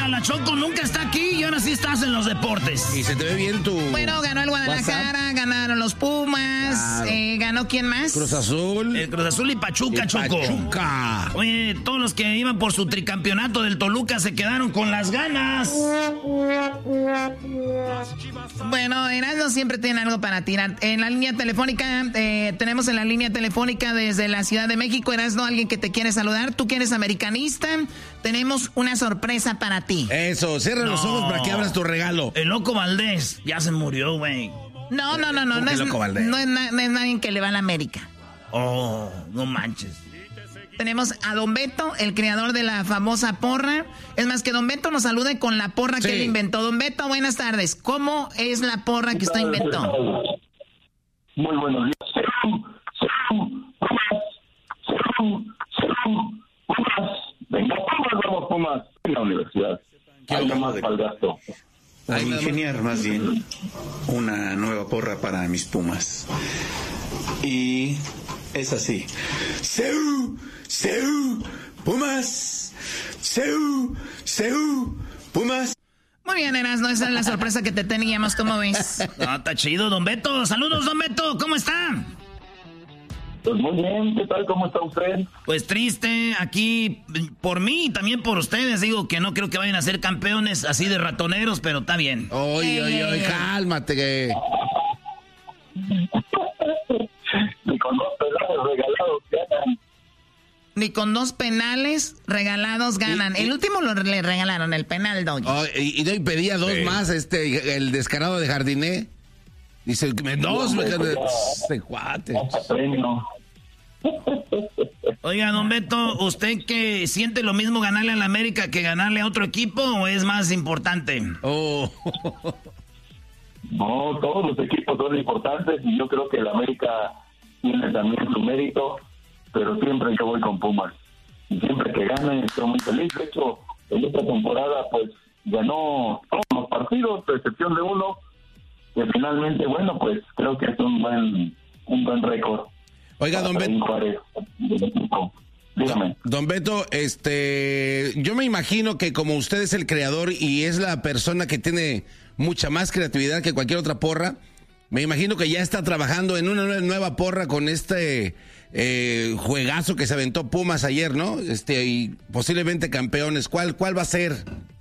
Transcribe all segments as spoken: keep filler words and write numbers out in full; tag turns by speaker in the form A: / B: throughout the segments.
A: la Choco nunca está aquí y ahora sí estás en los deportes.
B: Y se te ve bien tu...
C: Bueno, ganó el Guadalajara, WhatsApp. Ganaron los Pumas, claro. eh, ¿ganó quién más?
B: Cruz Azul.
A: El Cruz Azul y Pachuca,
B: y
A: Choco.
B: Pachuca.
A: Oye, todos los que iban por su tricampeonato del Toluca se quedaron con las ganas.
C: Bueno, Erasmo siempre tiene algo para tirar. En la línea telefónica, eh, tenemos en la línea telefónica desde la Ciudad de México, Erasmo, alguien que te quiere saludar. Tú que eres americanista, tenemos una sorpresa para ti.
B: Eso, cierra no. los ojos para que abras tu regalo.
A: El Loco Valdés ya se murió, güey.
C: No, no, no, no, no es, no, es na, no es nadie que le va a la América.
A: Oh, no manches.
C: Tenemos a Don Beto, el creador de la famosa porra. Es más, que Don Beto nos salude con la porra sí. que él inventó. Don Beto, buenas tardes. ¿Cómo es la porra que usted inventó?
D: Muy buenos días. Venga, Pumas, vamos, Pumas. En la universidad. Hay más para el gasto.
E: A ingeniar más bien una nueva porra para mis Pumas. Y es así. ¡Seu! ¡Seu! ¡Pumas! ¡Seu! ¡Seu! ¡Pumas!
C: Muy bien, Erasmo, esa es la sorpresa que te teníamos, ¿cómo ves?
A: No, está chido, Don Beto. Saludos, Don Beto, ¿cómo está?
D: Pues muy bien, ¿qué tal? ¿Cómo está usted?
A: Pues triste, aquí por mí y también por ustedes. Digo que no creo que vayan a ser campeones así de ratoneros, pero está bien.
B: Oye, oye, oye, cálmate. Que...
D: Ni con dos penales regalados ganan.
C: Ni con dos penales regalados ganan. Y, y, el último lo le regalaron, el penal, Doggy.
B: Oh, y, y Doggy pedía dos sí. más, este, el descarado de Jardiné. Dice, me dos, me este cuate.
A: Oiga, Don Beto, ¿usted que siente lo mismo ganarle a la América que ganarle a otro equipo o es más importante?
B: Oh.
D: No, todos los equipos son importantes y yo creo que la América tiene también su mérito, pero siempre yo voy con Pumas. Y siempre que gane estoy muy feliz. De hecho, en esta temporada pues ganó todos los partidos, a excepción de uno, que finalmente, bueno, pues creo que es un buen, un buen récord.
B: Oiga, don Beto.
D: Dígame.
B: Don Beto, este, yo me imagino que como usted es el creador y es la persona que tiene mucha más creatividad que cualquier otra porra, me imagino que ya está trabajando en una nueva porra con este eh, juegazo que se aventó Pumas ayer, ¿no? Este, y posiblemente campeones. ¿Cuál, cuál va a ser?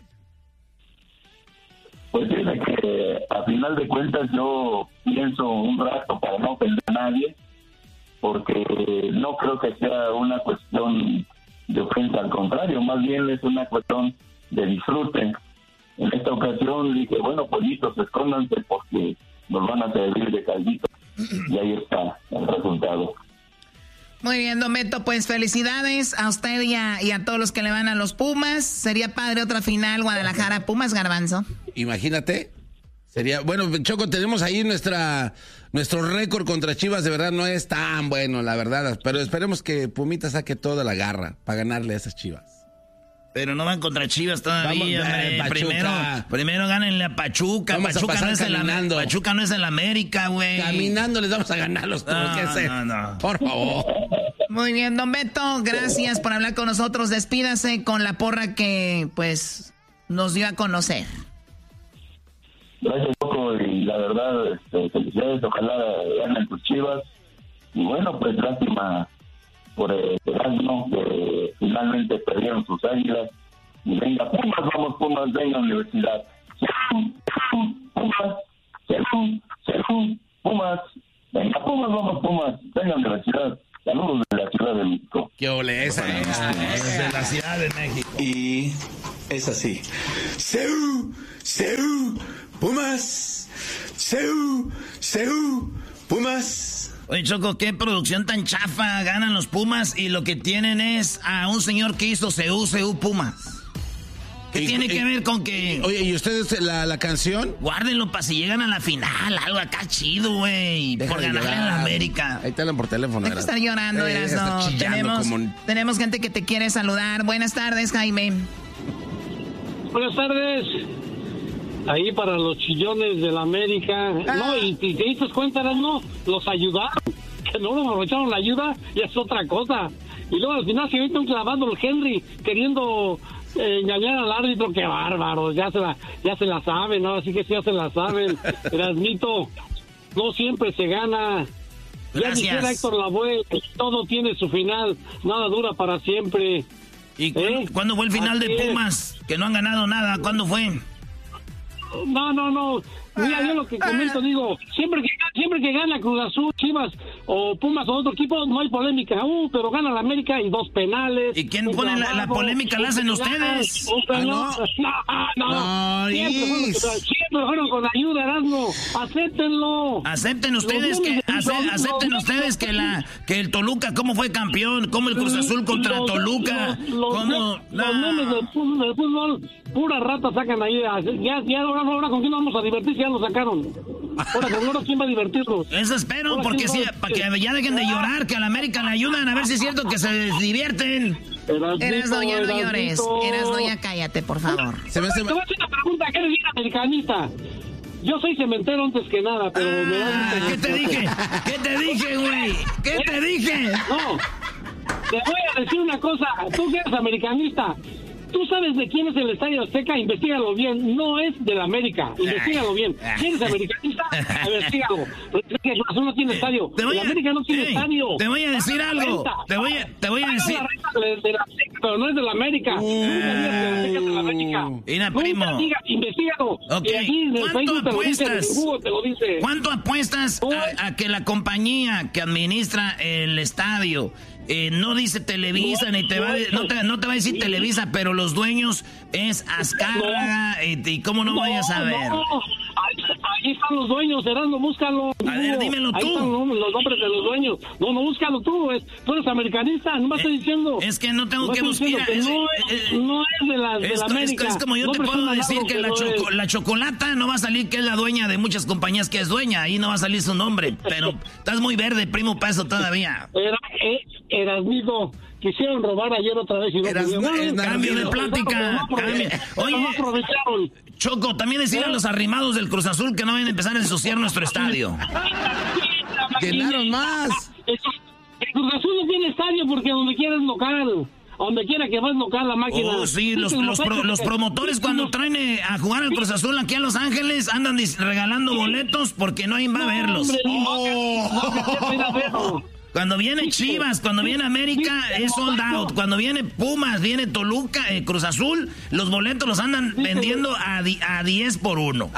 D: Pues tiene que, a final de cuentas, yo pienso un rato para no ofender a nadie, porque no creo que sea una cuestión de ofensa, al contrario, más bien es una cuestión de disfrute. En esta ocasión dije, bueno, pollitos, escóndanse porque nos van a servir de caldito. Y ahí está el resultado.
C: Muy bien, Don Beto, pues felicidades a usted y a, y a todos los que le van a los Pumas. Sería padre otra final Guadalajara-Pumas, Garbanzo.
B: Imagínate. Sería, bueno, Choco, tenemos ahí nuestra nuestro récord contra Chivas, de verdad no es tan bueno, la verdad, pero esperemos que Pumita saque toda la garra para ganarle a esas Chivas.
A: Pero no van contra Chivas todavía,
B: Vamos, eh,
A: primero, primero gánenle a Pachuca.
B: Vamos
A: Pachuca,
B: a
A: no es el, Pachuca no es el América, güey.
B: Caminando les vamos a ganar los
A: no, que no, no.
B: Por favor.
C: Muy bien, Don Beto, gracias por hablar con nosotros. Despídase con la porra que, pues, nos dio a conocer.
D: Gracias, Loco, y la verdad, este, felicidades, ojalá ganen tus Chivas. Y bueno, pues lástima por el Erasmo, que finalmente perdieron sus águilas. Y venga, Pumas, vamos, Pumas, venga, universidad. Pumas, Pumas, venga, Pumas, vamos, Pumas, venga, universidad. Saludos de la Ciudad de México.
B: ¡Qué ole esa!
A: Desde la Ciudad de México.
E: Y es así. ¡Seu! ¡Seu! ¡Pumas! ¡Seu! ¡Seu! ¡Pumas!
A: Oye, Choco, qué producción tan chafa. Ganan los Pumas y lo que tienen es a un señor que hizo Seu, Seu, Pumas. ¿Qué y, tiene y, que ver con que...?
B: Oye, ¿y ustedes la, la canción?
A: Guárdenlo para si llegan a la final, algo acá chido, güey. Por ganarle a la América.
B: Ahí te hablan por teléfono.
C: Hay que estar llorando, eh, Erasmo. Tenemos, como... tenemos gente que te quiere saludar. Buenas tardes, Jaime.
F: Buenas tardes. Ahí para los chillones de la América. Ah. No, y, y te diste cuenta, no, los ayudaron. Que no nos aprovecharon la ayuda y es otra cosa. Y luego al final se mete un clavando el Henry queriendo engañar al árbitro, qué bárbaro, ya se la, ya se la saben, ¿no? Así que sí, ya se la saben. Erasmito, no siempre se gana. Ya
A: Gracias.
F: dijera Héctor Lavoe, todo tiene su final, nada dura para siempre.
A: ¿Y cuándo,
F: ¿Eh?
A: ¿cuándo fue el final
F: Así
A: de
F: es.
A: Pumas? Que no han ganado nada, ¿cuándo fue?
F: No, no, no. Mira, yo lo que comento, digo, siempre que siempre que gana Cruz Azul, Chivas o Pumas o otro equipo, no hay polémica. Uh, pero gana la América y dos penales.
A: ¿Y quién
F: un
A: pone la, la
F: clavado,
A: polémica? ¿La hacen
F: un
A: ustedes?
F: penal, un penal.
B: Ah,
F: No, no.
B: No,
F: Siempre, fueron,
B: Is.
F: siempre fueron con ayuda, Erasmo. Acéptenlo.
A: Acepten ustedes
F: Los
A: que
F: lunes-
A: ace-
F: los-
A: acepten
F: los-
A: ustedes que la que el Toluca cómo fue campeón, cómo el Cruz Azul contra
F: Los-
A: Toluca,
F: los- los-
A: cómo
F: Los
A: no.
F: memes del fútbol, del fútbol, pura rata sacan ahí. Ya, ya, ahora, ahora con quién nos vamos a divertir, ya lo sacaron. Ahora, con ahora, ¿quién va a divertirnos?
A: Eso espero,
F: Ahora,
A: porque
F: ¿quién
A: sí,
F: va?
A: para que ya dejen de llorar, que a la América le ayudan, a ver si es cierto que se divierten.
C: Eras doña, no llores.
F: Erasmito.
C: Eras doña, cállate, por favor.
B: Se me hace-
F: Te voy a hacer una pregunta, ¿qué eres bien americanista? Yo soy cementero antes que nada, pero me da
A: Ah,
F: mucha
A: ¿qué te
F: tristeza.
A: dije? ¿Qué te dije, güey? ¿Qué te dije?
F: No, te voy a decir una cosa, tú que eres americanista, tú sabes de quién es el Estadio Azteca, investígalo bien, no es de la América, investígalo bien. Si eres americanista, investígalo. Porque Cruz Azul no tiene estadio,
A: Te voy
F: la
A: a-
F: América no tiene
A: Ey,
F: estadio.
A: te voy a decir
F: Paga la
A: algo,
F: renta.
A: te voy a- te voy a
F: Paga
A: decir-
F: la renta de, de la Azteca, pero no es de la América. Nunca digas que la Azteca es de la América.
A: Mira,
F: Nunca
A: primo.
F: digas, investígalo.
A: Ok,
F: Y aquí en el
A: ¿cuánto
F: Facebook te lo dice, en el
A: apuestas?
F: Google te lo dice.
A: ¿Cuánto apuestas a, a que la compañía que administra el estadio eh, no dice Televisa, ni te va, a- no, te, no te va a decir Televisa, pero los dueños es Azcárraga, y, y cómo no, vayas a ver?
F: No, ahí, ahí están los dueños, Erasmo, búscalo.
A: A ver, dímelo
F: Ahí
A: tú.
F: están los, los nombres de los dueños. No, no, búscalo tú. Es, tú eres americanista, no me estoy diciendo.
A: Es que no tengo
F: No
A: que
F: estoy
A: buscar.
F: diciendo que
A: Es,
F: no, es,
A: es-
F: no es de la, de
A: es-
F: la
A: es-
F: América.
A: es como yo
F: No
A: te
F: presumas
A: puedo decir
F: algo
A: que la,
F: no
A: choco-
F: es.
A: la chocolata no va a salir que es la dueña de muchas compañías que es dueña. Ahí no va a salir su nombre. Pero estás muy verde, primo paso todavía.
F: Era, eh, Erasmito, quisieron robar ayer otra vez y no
B: Eras-
F: pudieron.
B: es
F: No,
A: Cambio de
B: Narciso.
A: plática.
F: pero no
A: cambio.
F: aprovecharon, pero no
A: Oye,
F: aprovecharon.
A: Choco, también decir a los arrimados del Cruz Azul que no vayan a empezar a ensuciar nuestro estadio.
B: Llenaron más.
F: El Cruz Azul no tiene estadio porque donde quiera es local. Donde quiera que vas local la máquina.
A: Oh, sí, los,
F: Dicen
A: los, pro-
F: muchachos
A: los
F: que-
A: promotores cuando traen eh, a jugar al Cruz Azul aquí a Los Ángeles andan dis- regalando boletos porque no hay va a verlos.
F: Hombre, ni modo que- no, que quiero ir a verlo.
A: Cuando viene Chivas, cuando viene América, es sold out. Cuando viene Pumas, viene Toluca, eh, Cruz Azul, los boletos los andan vendiendo a, di- a diez por uno.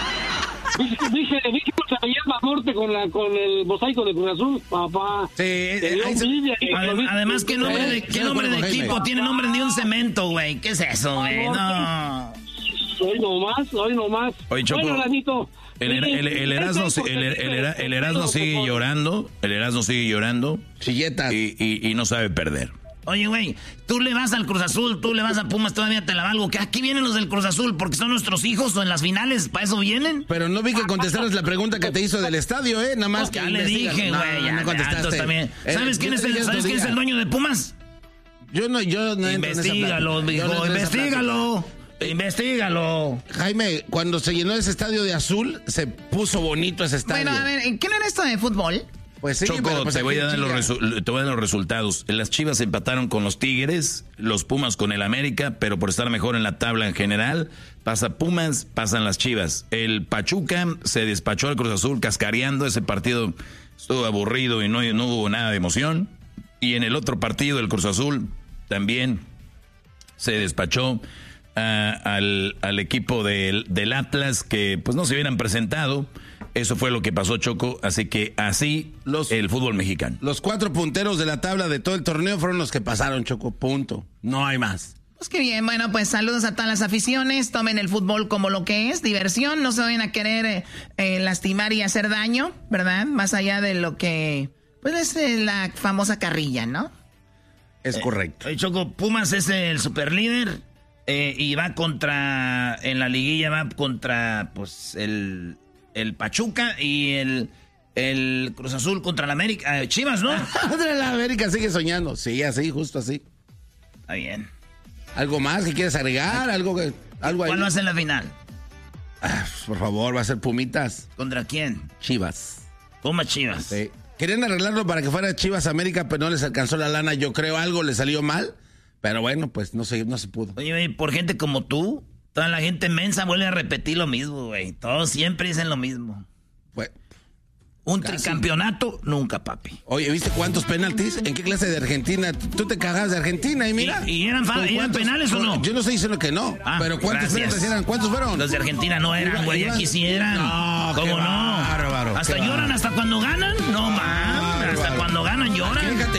F: Dije, dije, dije que se llama norte con, la, con el mosaico de Cruz Azul, papá.
B: Sí,
F: Te dio
B: ahí se-
F: envidia que-
A: Adem- Además, ¿qué nombre de,
B: Eh,
A: qué
B: estoy de
A: nombre de
B: acuerdo con
A: equipo
B: Jaime.
A: tiene nombre de un cemento, güey? ¿Qué es eso, güey? No.
F: Hoy nomás, hoy nomás.
G: Oye, Choco,
F: Bueno, Ranito.
G: El, el, el, el Erasmo, el, el, el, el Erasmo sigue llorando, el Erasmo sigue llorando
B: Chilletas.
G: y, y, y no sabe perder.
A: Oye, güey, tú le vas al Cruz Azul, tú le vas a Pumas, todavía te la valgo. Que aquí vienen los del Cruz Azul porque son nuestros hijos o en las finales, ¿para eso vienen?
B: Pero no vi que contestaras la pregunta que te hizo del estadio, ¿eh? Nada más que
A: Ya le
B: investiga.
A: dije,
B: No,
A: güey, ya,
B: no
A: ya,
B: contestaste.
A: entonces también.
B: Eh,
A: ¿Sabes
B: yo
A: quién es
B: te
A: el,
B: dije
A: ¿sabes
B: otro
A: quién es
B: día.
A: el dueño de Pumas?
B: Yo no, yo no entro en esa
A: Investígalo,
B: plática. Yo no
A: mijo,
B: entro en esa
A: investígalo. Investígalo.
B: plática. Jaime, cuando se llenó ese estadio de azul, se puso bonito ese estadio.
C: Bueno, a ver, ¿qué no era esto de fútbol?
B: Pues sí,
G: Choco,
B: pero pues
G: te,
B: aquí
G: voy a dar
B: en
G: los
B: Chile-
G: resu- te voy a dar los resultados. Las Chivas empataron con los Tigres, los Pumas con el América, pero por estar mejor en la tabla en general, pasa Pumas, pasan las Chivas. El Pachuca se despachó al Cruz Azul cascareando, ese partido estuvo aburrido y no, no hubo nada de emoción. Y en el otro partido, el Cruz Azul también se despachó ah, al, al equipo del, del Atlas, que pues no se hubieran presentado. Eso fue lo que pasó, Choco. Así que así
B: Los-
G: el fútbol mexicano.
B: Los cuatro punteros de la tabla de todo el torneo fueron los que pasaron, Choco. Punto. No hay más.
C: Pues qué bien, bueno, pues saludos a todas las aficiones, tomen el fútbol como lo que es, diversión, no se vayan a querer eh, eh, lastimar y hacer daño, ¿verdad? Más allá de lo que, pues es eh, la famosa carrilla, ¿no?
B: Es correcto.
A: Oye, Choco, Pumas es el superlíder eh, y va contra, en la liguilla va contra, pues, el, el Pachuca y el, el Cruz Azul contra el América. Eh, Chivas, ¿no?
B: La América sigue soñando. Sí, así, justo así.
A: Está bien.
B: ¿Algo más que quieres agregar? ¿Algo, que, algo ahí?
A: ¿Cuál va a ser la final?
B: Ah, por favor, va a ser Pumitas.
A: ¿Contra quién?
B: Chivas.
A: Pumas Chivas.
B: Sí. Querían arreglarlo para que fuera Chivas América, pero no les alcanzó la lana. Yo creo algo le salió mal. Pero bueno, pues no se, no se pudo.
A: Oye, güey, por gente como tú, toda la gente mensa vuelve a repetir lo mismo, güey. Todos siempre dicen lo mismo.
B: Pues,
A: Un
B: casi.
A: tricampeonato, nunca, papi.
B: Oye, ¿viste cuántos penaltis? ¿En qué clase de Argentina? Tú te cagabas de Argentina y mira.
A: ¿Y, y eran, fa- eran penales o no?
B: Yo no estoy diciendo que no,
A: Ah,
B: pero ¿cuántos
A: gracias.
B: penaltis eran? ¿Cuántos fueron?
A: Los de Argentina no eran,
B: Iba-
A: güey,
B: iban-
A: aquí sí eran.
B: No,
A: ¿Cómo
B: qué
A: no?
B: bárbaro,
A: ¿Hasta
B: qué
A: lloran
B: bárbaro.
A: hasta cuando ganan? No, man. Hasta
B: Bárbaro.
A: cuando ganan lloran.
B: Fíjate,